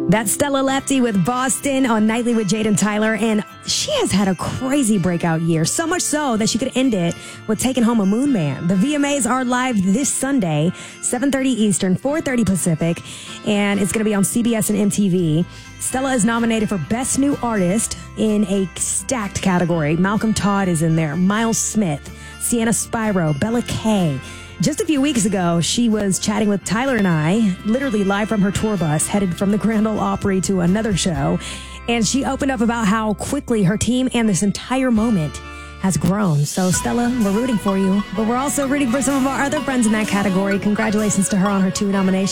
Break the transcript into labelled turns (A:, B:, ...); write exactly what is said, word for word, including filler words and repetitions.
A: That's Stella Lefty with Boston on Nightly with Jade and Tyler, and she has had a crazy breakout year, so much so that she could end it with taking home a Moon Man. The V M As are live this Sunday, seven thirty Eastern, four thirty Pacific, and it's going to be on C B S and M T V. Stella is nominated for Best New Artist in a stacked category. Malcolm Todd is in there, Miles Smith, Sienna Spyro, Bella Kay. Just a few weeks ago, she was chatting with Tyler and I, literally live from her tour bus, headed from the Grand Ole Opry to another show. And she opened up about how quickly her team and this entire moment has grown. So, Stella, we're rooting for you. But we're also rooting for some of our other friends in that category. Congratulations to her on her two nominations.